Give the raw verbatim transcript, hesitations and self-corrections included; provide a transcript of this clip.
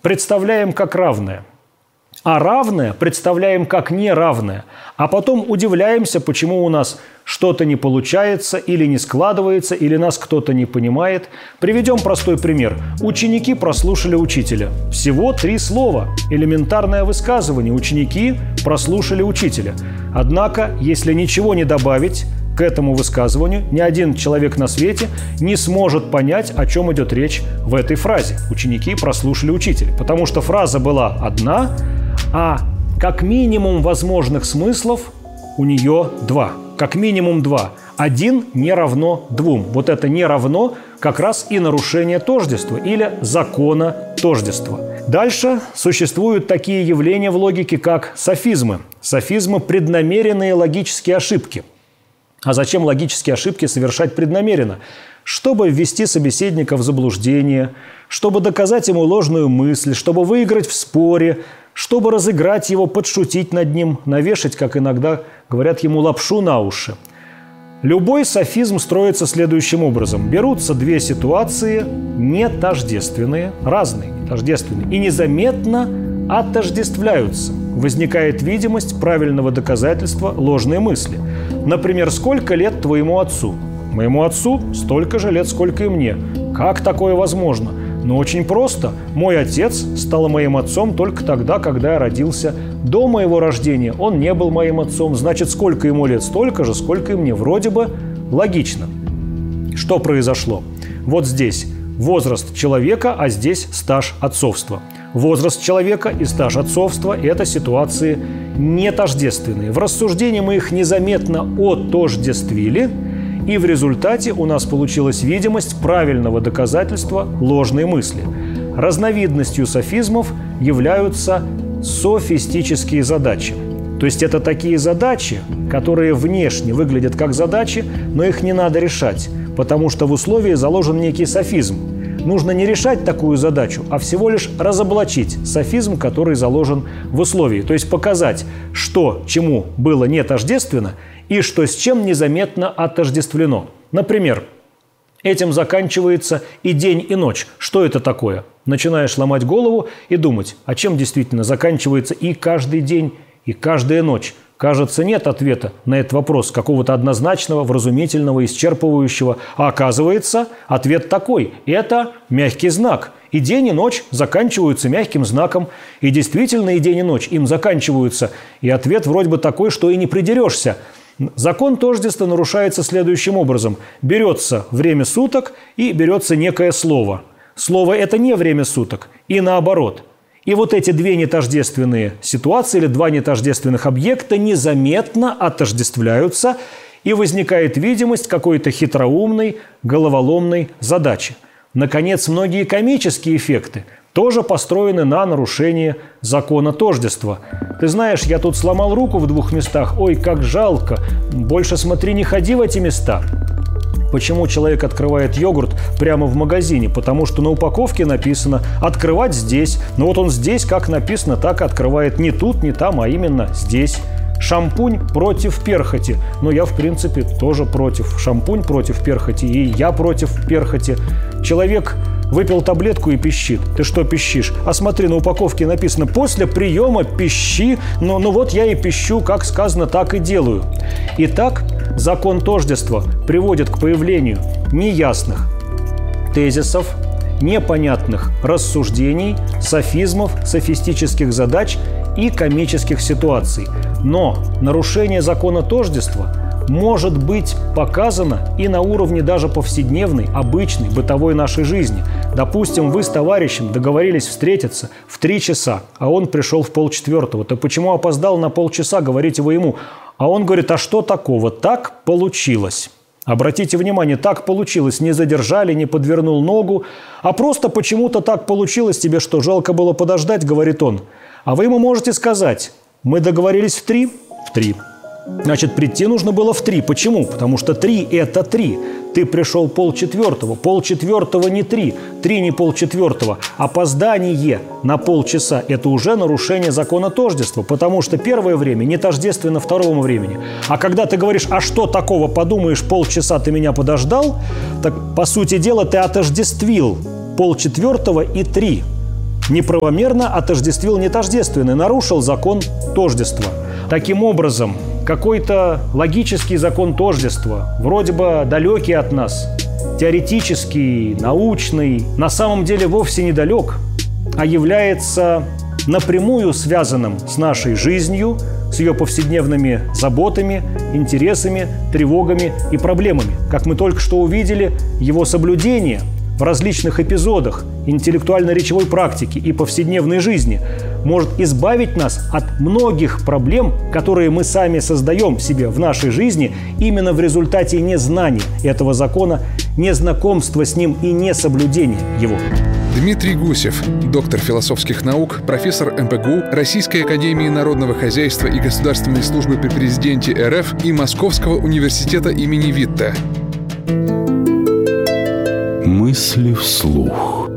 представляем как равное, а равное представляем как неравное, а потом удивляемся, почему у нас что-то не получается или не складывается, или нас кто-то не понимает. Приведем простой пример. Ученики прослушали учителя. Всего три слова. Элементарное высказывание. Ученики прослушали учителя. Однако, если ничего не добавить к этому высказыванию, ни один человек на свете не сможет понять, о чем идет речь в этой фразе. Ученики прослушали учителя. Потому что фраза была одна, а как минимум возможных смыслов у нее два. Как минимум два. Один не равно двум. Вот это не равно как раз и нарушение тождества или закона тождества. Дальше существуют такие явления в логике, как софизмы. Софизмы – преднамеренные логические ошибки. А зачем логические ошибки совершать преднамеренно? Чтобы ввести собеседника в заблуждение, чтобы доказать ему ложную мысль, чтобы выиграть в споре, чтобы разыграть его, подшутить над ним, навешать, как иногда говорят ему, лапшу на уши. Любой софизм строится следующим образом. Берутся две ситуации не тождественные, разные, не тождественные, и незаметно отождествляются. Возникает видимость правильного доказательства ложной мысли. Например, сколько лет твоему отцу? Моему отцу столько же лет, сколько и мне. Как такое возможно? Но очень просто. Мой отец стал моим отцом только тогда, когда я родился. До моего рождения он не был моим отцом. Значит, сколько ему лет, столько же, сколько и мне. Вроде бы логично. Что произошло? Вот здесь возраст человека, а здесь стаж отцовства. Возраст человека и стаж отцовства – это ситуации не тождественные. В рассуждении мы их незаметно отождествили, и в результате у нас получилась видимость правильного доказательства ложной мысли. Разновидностью софизмов являются софистические задачи. То есть это такие задачи, которые внешне выглядят как задачи, но их не надо решать, потому что в условии заложен некий софизм. Нужно не решать такую задачу, а всего лишь разоблачить софизм, который заложен в условии. То есть показать, что чему было не тождественно и что с чем незаметно отождествлено. Например, этим заканчивается и день, и ночь. Что это такое? Начинаешь ломать голову и думать, а чем действительно заканчивается и каждый день, и каждая ночь. Кажется, нет ответа на этот вопрос, какого-то однозначного, вразумительного, исчерпывающего. А оказывается, ответ такой – это мягкий знак. И день, и ночь заканчиваются мягким знаком. И действительно, и день, и ночь им заканчиваются. И ответ вроде бы такой, что и не придерешься. Закон тождества нарушается следующим образом. Берется время суток и берется некое слово. Слово – это не время суток, и наоборот. И вот эти две нетождественные ситуации или два нетождественных объекта незаметно отождествляются, и возникает видимость какой-то хитроумной, головоломной задачи. Наконец, многие комические эффекты тоже построены на нарушении закона тождества. Ты знаешь, я тут сломал руку в двух местах. Ой, как жалко. Больше смотри, не ходи в эти места. Почему человек открывает йогурт прямо в магазине? Потому что на упаковке написано «открывать здесь». Но вот он здесь, как написано, так открывает не тут, не там, а именно здесь. Шампунь против перхоти. Но я, в принципе, тоже против. Шампунь против перхоти, и я против перхоти. Человек выпил таблетку и пищит. Ты что пищишь? А смотри, на упаковке написано «после приема пищи». Ну, ну вот я и пищу, как сказано, так и делаю. Итак, закон тождества приводит к появлению неясных тезисов, непонятных рассуждений, софизмов, софистических задач и комических ситуаций. Но нарушение закона тождества может быть показано и на уровне даже повседневной, обычной, бытовой нашей жизни. Допустим, вы с товарищем договорились встретиться в три часа, а он пришел в полчетвертого. То почему опоздал на полчаса, говорите вы ему. А он говорит, а что такого? Так получилось. Обратите внимание, так получилось. Не задержали, не подвернул ногу, а просто почему-то так получилось. Тебе что, жалко было подождать, говорит он. А вы ему можете сказать, мы договорились в три? В три. Значит, прийти нужно было в три. Почему? Потому что три – это три. Ты пришел полчетвертого. Полчетвертого не три. Три не полчетвертого. Опоздание на полчаса – это уже нарушение закона тождества, потому что первое время не тождественно второму времени. А когда ты говоришь, а что такого, подумаешь, полчаса ты меня подождал, так, по сути дела, ты отождествил полчетвертого и три. неправомерно отождествил нетождественное, нарушил закон тождества. Таким образом, какой-то логический закон тождества, вроде бы далекий от нас, теоретический, научный, на самом деле вовсе недалек, а является напрямую связанным с нашей жизнью, с ее повседневными заботами, интересами, тревогами и проблемами. Как мы только что увидели, его соблюдение в различных эпизодах интеллектуально-речевой практики и повседневной жизни может избавить нас от многих проблем, которые мы сами создаем себе в нашей жизни именно в результате незнания этого закона, незнакомства с ним и несоблюдения его. Дмитрий Гусев, доктор философских наук, профессор эм пэ гэ у, Российской академии народного хозяйства и государственной службы при президенте эр эф и Московского университета имени Витте. Мысли вслух.